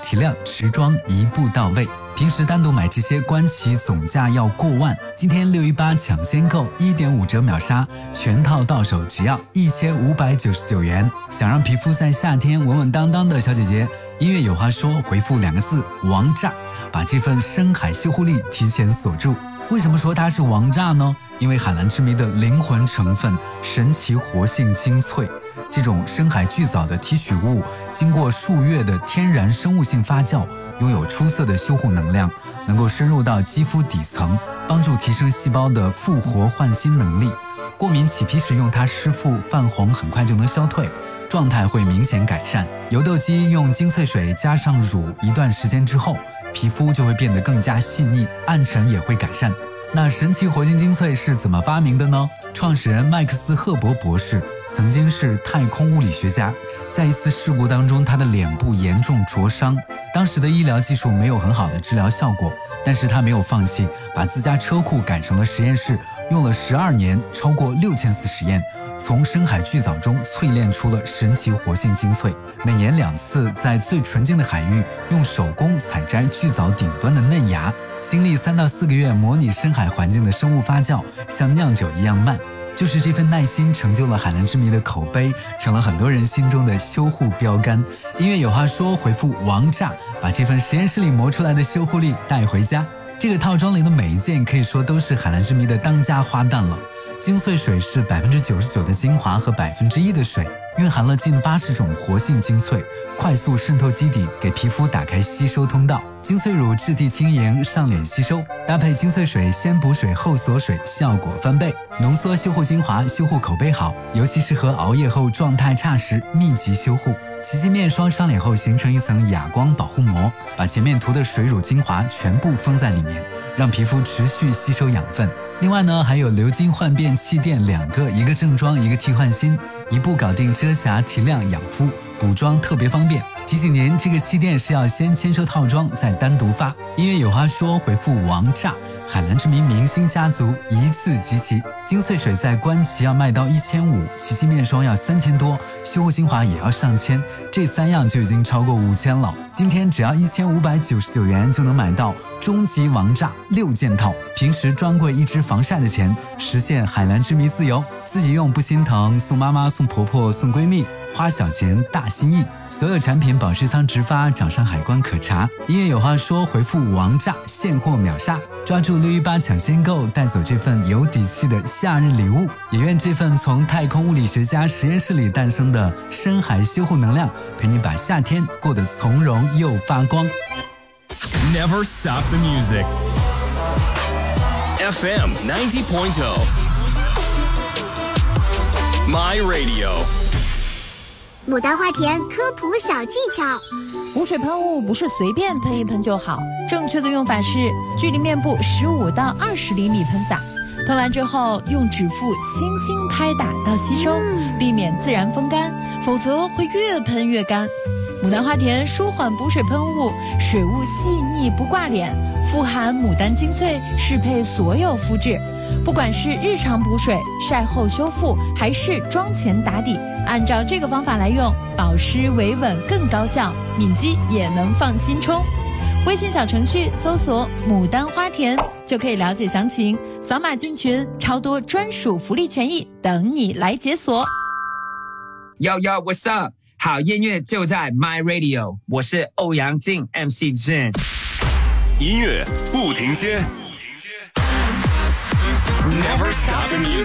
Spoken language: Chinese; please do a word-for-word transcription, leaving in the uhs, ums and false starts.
提亮，持装一步到位。平时单独买这些官旗总价要过万，今天六一八抢先购 一点五折秒杀，全套到手只要一千五百九十九元。想让皮肤在夏天稳稳当当的小姐姐，音乐有话说回复两个字王炸，把这份深海修护力提前锁住。为什么说它是王炸呢？因为海蓝之谜的灵魂成分神奇活性精粹，这种深海巨藻的提取物经过数月的天然生物性发酵，拥有出色的修护能量，能够深入到肌肤底层，帮助提升细胞的复活焕新能力。过敏起皮时用它湿敷泛红很快就能消退，状态会明显改善。油痘肌用精粹水加上乳一段时间之后，皮肤就会变得更加细腻，暗沉也会改善。那神奇活性精粹是怎么发明的呢？创始人麦克斯·赫伯博士曾经是太空物理学家，在一次事故当中，他的脸部严重灼伤，当时的医疗技术没有很好的治疗效果，但是他没有放弃，把自家车库改成了实验室，用了十二年，超过六千次实验，从深海巨藻中淬炼出了神奇活性精粹。每年两次在最纯净的海域用手工采摘巨藻顶端的嫩芽，经历三到四个月模拟深海环境的生物发酵，像酿酒一样慢。就是这份耐心成就了海蓝之谜的口碑，成了很多人心中的修护标杆。音乐有话说回复王炸，把这份实验室里磨出来的修护力带回家。这个套装里的每一件可以说都是海蓝之谜的当家花旦了。精粹水是百分之九十九的精华和百分之一的水，蕴含了近八十种活性精粹，快速渗透基底，给皮肤打开吸收通道。精粹乳质地轻盈，上脸吸收，搭配精粹水先补水后锁水，效果翻倍。浓缩修护精华，修护口碑好，尤其适合熬夜后状态差时密集修护。奇迹面霜上脸后形成一层哑光保护膜，把前面涂的水乳精华全部封在里面，让皮肤持续吸收养分。另外呢，还有流金焕变气垫两个，一个正装，一个替换新，一步搞定遮瑕、提亮、养肤，补妆特别方便。提醒您，这个气垫是要先签收套装，再单独发。音乐有话说回复王炸，海蓝之谜明星家族一次集齐。精粹水在官旗要卖到一千五，奇迹面霜要三千多，修护精华也要上千，这三样就已经超过五千了。今天只要一千五百九十九元就能买到终极王炸六件套，平时专柜一支防晒的钱，实现海蓝之谜自由。自己用不心疼，送妈妈、送婆婆、送闺蜜，花小钱大心意。所有产品保税仓直发，掌上海关可查。音乐有话说回复王炸，现货秒杀，抓住六一八抢先购，带走这份有底气的夏日礼物。也愿这份从太空物理学家实验室里诞生的深海修护能量，陪你把夏天过得从容又发光。 Never stop the music. F M ninety point oh. My Radio. 牡丹花田科普小技巧： 补水喷雾不是随便喷一喷就好，正确的用法是距离面部十五到二十厘米喷洒，喷完之后用指腹轻轻拍打到吸收，避免自然风干，否则会越喷越干。牡丹花田舒缓补水喷雾，水雾细腻不挂脸，富含牡丹精粹，适配所有肤质。不管是日常补水、晒后修复，还是妆前打底，按照这个方法来用，保湿维稳更高效，敏肌也能放心冲。微信小程序搜索牡丹花田就可以了解详情，扫码进群，超多专属福利权益等你来解锁。 Yo yo what's up， 好音乐就在 My Radio， 我是欧阳靖 M C Jin， 音乐不停歇， Never stop the music。